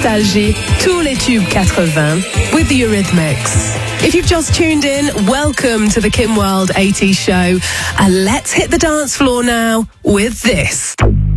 Nostalgie, tous les tubes 80 with the Eurythmics. If you've just tuned in, welcome to the Kim Wilde 80s show. And let's hit the dance floor now with this.